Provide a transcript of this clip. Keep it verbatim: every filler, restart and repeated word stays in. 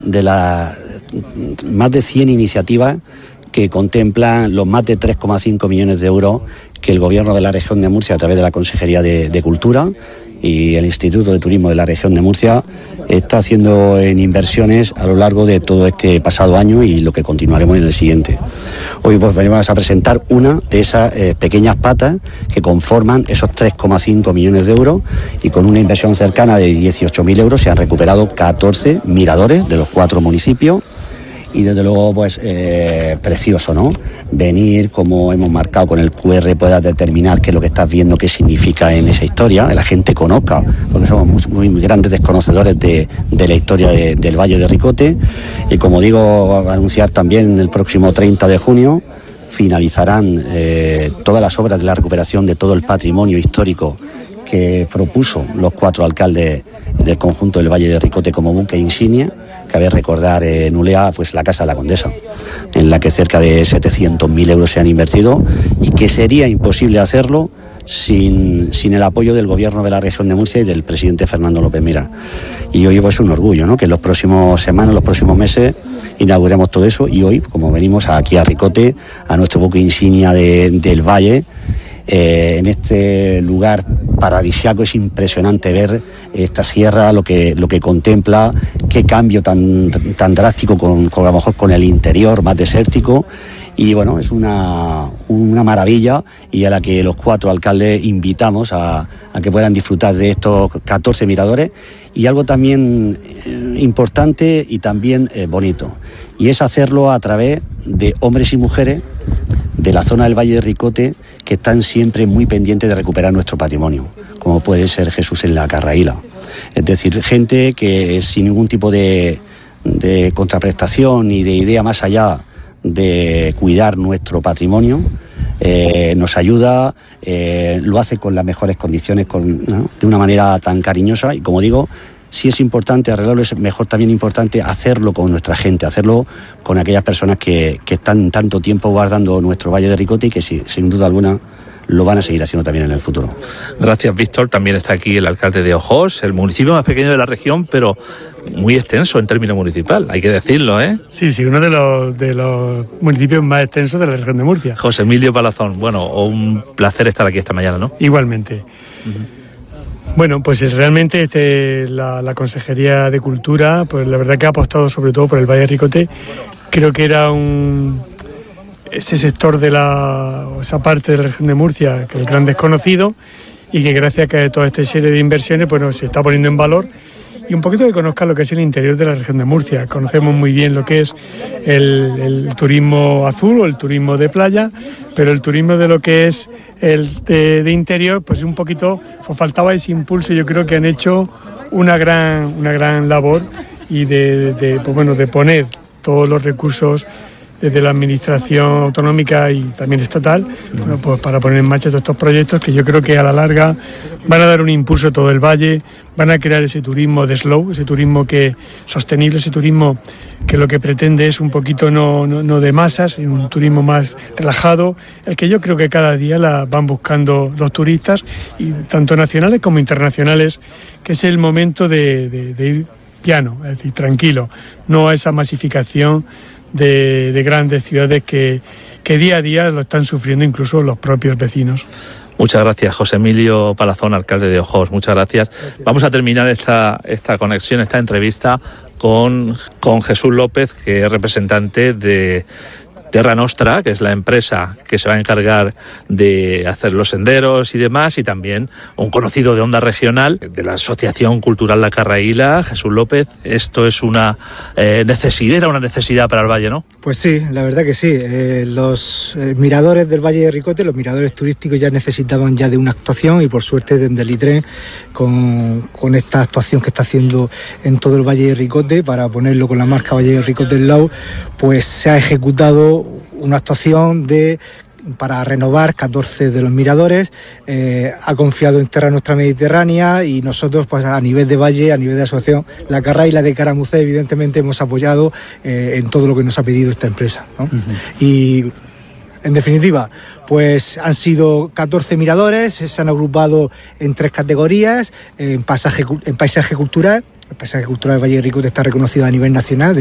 de las más de cien iniciativas que contemplan los más de tres coma cinco millones de euros que el Gobierno de la región de Murcia, a través de la Consejería de, de Cultura y el Instituto de Turismo de la región de Murcia, está haciendo en inversiones a lo largo de todo este pasado año y lo que continuaremos en el siguiente. Hoy pues venimos a presentar una de esas eh, pequeñas patas que conforman esos tres coma cinco millones de euros, y con una inversión cercana de dieciocho mil euros se han recuperado catorce miradores de los cuatro municipios. Y desde luego, pues, eh, precioso, ¿no? Venir, como hemos marcado con el cu erre, puedas determinar qué es lo que estás viendo, qué significa en esa historia, que la gente conozca, porque somos muy, muy grandes desconocedores de, de la historia de, del Valle de Ricote. Y como digo, anunciar también el próximo treinta de junio finalizarán eh, todas las obras de la recuperación de todo el patrimonio histórico que propuso los cuatro alcaldes del conjunto del Valle de Ricote como buque insignia. Cabe recordar en eh, Ulea, pues la Casa de la Condesa, en la que cerca de setecientos mil euros se han invertido, y que sería imposible hacerlo sin, sin el apoyo del Gobierno de la región de Murcia y del presidente Fernando López Mira. Y hoy pues, es un orgullo, ¿no?, que en los próximos semanas, los próximos meses, inauguremos todo eso. Y hoy, como venimos aquí a Ricote, a nuestro buque insignia de, del Valle, Eh, en este lugar paradisíaco, es impresionante ver esta sierra, lo que, lo que contempla, qué cambio tan, tan drástico con, con, a lo mejor con el interior más desértico. Y bueno, es una, una maravilla, y a la que los cuatro alcaldes invitamos a, a que puedan disfrutar de estos catorce miradores. Y algo también eh, importante y también eh, bonito, y es hacerlo a través de hombres y mujeres de la zona del Valle de Ricote, que están siempre muy pendientes de recuperar nuestro patrimonio, como puede ser Jesús en la Carraíla. Es decir, gente que sin ningún tipo de, de contraprestación ni de idea más allá de cuidar nuestro patrimonio, eh, nos ayuda, eh, lo hace con las mejores condiciones, con, ¿no?, de una manera tan cariñosa. Y como digo, si es importante arreglarlo, es mejor también importante hacerlo con nuestra gente, hacerlo con aquellas personas que, que están tanto tiempo guardando nuestro Valle de Ricote, y que sí, sin duda alguna lo van a seguir haciendo también en el futuro. Gracias, Víctor. También está aquí el alcalde de Ojós, el municipio más pequeño de la región, pero muy extenso en términos municipal, hay que decirlo, ¿eh? Sí, sí, uno de los, de los municipios más extensos de la región de Murcia. José Emilio Palazón, bueno, un placer estar aquí esta mañana, ¿no? Igualmente. Uh-huh. Bueno, pues es realmente este, la, la Consejería de Cultura, pues la verdad que ha apostado sobre todo por el Valle de Ricote. Creo que era un ese sector de la esa parte de la región de Murcia, que es el gran desconocido, y que gracias a que toda esta serie de inversiones, bueno, se está poniendo en valor. Y un poquito que conozcan lo que es el interior de la región de Murcia. Conocemos muy bien lo que es el, el turismo azul o el turismo de playa, pero el turismo de lo que es el de, de interior, pues un poquito pues faltaba ese impulso. Yo creo que han hecho una gran, una gran labor, y de, de, pues bueno, de poner todos los recursos desde la administración autonómica y también estatal, bueno, pues para poner en marcha todos estos proyectos que yo creo que a la larga van a dar un impulso a todo el valle, van a crear ese turismo de slow, ese turismo que sostenible, ese turismo que lo que pretende es un poquito no, no, no de masas, sino un turismo más relajado, el que yo creo que cada día la van buscando los turistas, y tanto nacionales como internacionales, que es el momento de, de, de ir piano, es decir, tranquilo, no a esa masificación De, de grandes ciudades que, que día a día lo están sufriendo incluso los propios vecinos. Muchas gracias, José Emilio Palazón, alcalde de Ojós. Muchas gracias. gracias. Vamos a terminar esta, esta conexión, esta entrevista con, con Jesús López, que es representante de Terra Nostra, que es la empresa que se va a encargar de hacer los senderos y demás, y también un conocido de Onda Regional, de la Asociación Cultural La Carraíla, Jesús López. Esto es una eh, necesidad, era una necesidad para el Valle, ¿no? Pues sí, la verdad que sí. Eh, los eh, miradores del Valle de Ricote, los miradores turísticos, ya necesitaban ya de una actuación, y por suerte desde el I T R E, con, con esta actuación que está haciendo en todo el Valle de Ricote, para ponerlo con la marca Valle de Ricote al lado, pues se ha ejecutado una actuación de para renovar catorce de los miradores. Eh, ha confiado en Terra Nostra Mediterránea, y nosotros, pues a nivel de Valle, a nivel de asociación La Carraíla de Caramucé, evidentemente hemos apoyado eh, en todo lo que nos ha pedido esta empresa, ¿no? Uh-huh. Y en definitiva, pues han sido catorce miradores, se han agrupado en tres categorías: en paisaje, en paisaje cultural, El paisaje cultural del Valle de Ricote está reconocido a nivel nacional.